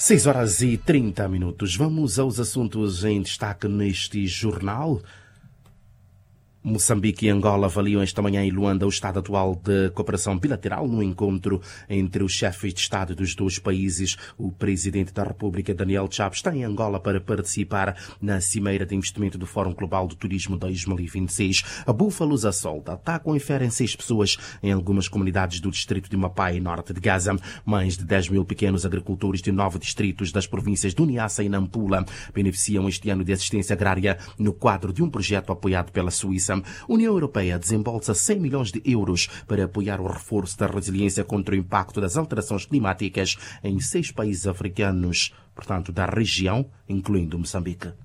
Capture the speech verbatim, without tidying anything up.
seis horas e trinta minutos. Vamos aos assuntos em destaque neste jornal. Moçambique e Angola avaliam esta manhã em Luanda o estado atual de cooperação bilateral no encontro entre os chefes de Estado dos dois países. O presidente da República, Daniel Chapo, está em Angola para participar na Cimeira de Investimento do Fórum Global do Turismo dois mil e vinte e seis. A búfalos assolta atacam e ferem seis pessoas em algumas comunidades do distrito de Mapai, norte de Gaza. Mais de dez mil pequenos agricultores de nove distritos das províncias de Niassa e Nampula beneficiam este ano de assistência agrária no quadro de um projeto apoiado pela Suíça. A União Europeia desembolsa cem milhões de euros para apoiar o reforço da resiliência contra o impacto das alterações climáticas em seis países africanos, portanto, da região, incluindo Moçambique.